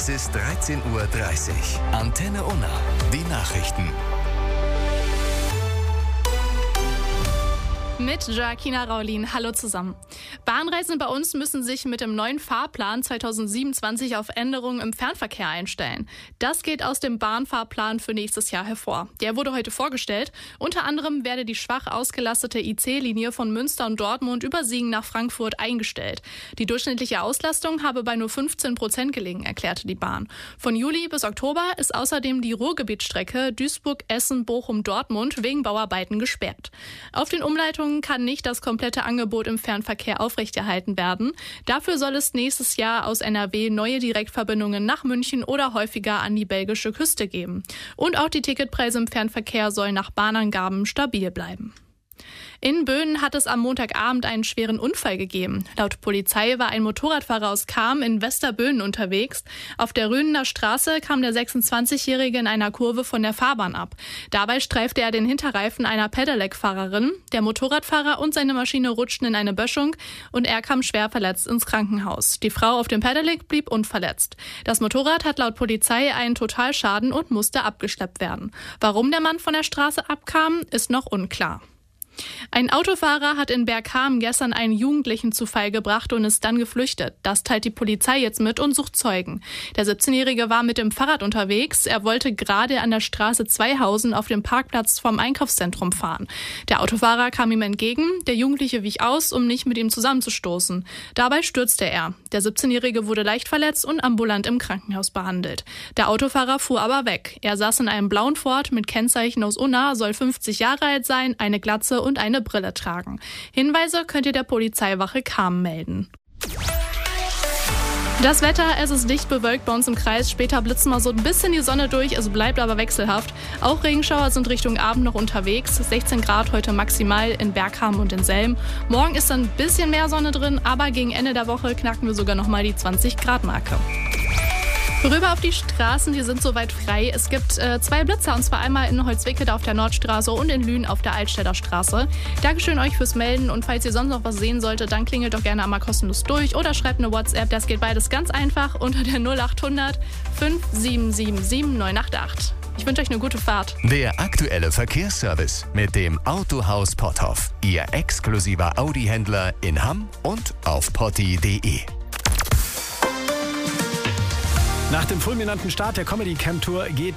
Es ist 13:30 Uhr. Antenne Unna. Die Nachrichten. Mit Joaquina Raulin. Hallo zusammen. Bahnreisende bei uns müssen sich mit dem neuen Fahrplan 2027 auf Änderungen im Fernverkehr einstellen. Das geht aus dem Bahnfahrplan für nächstes Jahr hervor. Der wurde heute vorgestellt. Unter anderem werde die schwach ausgelastete IC-Linie von Münster und Dortmund über Siegen nach Frankfurt eingestellt. Die durchschnittliche Auslastung habe bei nur 15% gelegen, erklärte die Bahn. Von Juli bis Oktober ist außerdem die Ruhrgebietsstrecke Duisburg-Essen-Bochum-Dortmund wegen Bauarbeiten gesperrt. Auf den Umleitungen kann nicht das komplette Angebot im Fernverkehr aufrechterhalten werden. Dafür soll es nächstes Jahr aus NRW neue Direktverbindungen nach München oder häufiger an die belgische Küste geben. Und auch die Ticketpreise im Fernverkehr sollen nach Bahnangaben stabil bleiben. In Böhnen hat es am Montagabend einen schweren Unfall gegeben. Laut Polizei war ein Motorradfahrer aus Cham in Westerböhnen unterwegs. Auf der Rönener Straße kam der 26-Jährige in einer Kurve von der Fahrbahn ab. Dabei streifte er den Hinterreifen einer Pedelec-Fahrerin. Der Motorradfahrer und seine Maschine rutschten in eine Böschung und er kam schwer verletzt ins Krankenhaus. Die Frau auf dem Pedelec blieb unverletzt. Das Motorrad hat laut Polizei einen Totalschaden und musste abgeschleppt werden. Warum der Mann von der Straße abkam, ist noch unklar. Ein Autofahrer hat in Bergham gestern einen Jugendlichen zu Fall gebracht und ist dann geflüchtet. Das teilt die Polizei jetzt mit und sucht Zeugen. Der 17-Jährige war mit dem Fahrrad unterwegs. Er wollte gerade an der Straße Zweihausen auf dem Parkplatz vom Einkaufszentrum fahren. Der Autofahrer kam ihm entgegen. Der Jugendliche wich aus, um nicht mit ihm zusammenzustoßen. Dabei stürzte er. Der 17-Jährige wurde leicht verletzt und ambulant im Krankenhaus behandelt. Der Autofahrer fuhr aber weg. Er saß in einem blauen Ford mit Kennzeichen aus Unna, soll 50 Jahre alt sein, eine Glatze und eine Brille tragen. Hinweise könnt ihr der Polizeiwache Cham melden. Das Wetter, es ist dicht bewölkt bei uns im Kreis. Später blitzen mal so ein bisschen die Sonne durch, es bleibt aber wechselhaft. Auch Regenschauer sind Richtung Abend noch unterwegs. 16 Grad heute maximal in Bergham und in Selm. Morgen ist dann ein bisschen mehr Sonne drin, aber gegen Ende der Woche knacken wir sogar nochmal die 20-Grad-Marke. Rüber auf die Straßen, die sind soweit frei. Es gibt 2 Blitzer, und zwar einmal in Holzwickede auf der Nordstraße und in Lünen auf der Altstädter Straße. Dankeschön euch fürs Melden, und falls ihr sonst noch was sehen solltet, dann klingelt doch gerne einmal kostenlos durch oder schreibt eine WhatsApp. Das geht beides ganz einfach unter der 0800 5777 988. Ich wünsche euch eine gute Fahrt. Der aktuelle Verkehrsservice mit dem Autohaus Potthoff. Ihr exklusiver Audi-Händler in Hamm und auf potti.de. Nach dem fulminanten Start der Comedy Camp Tour geht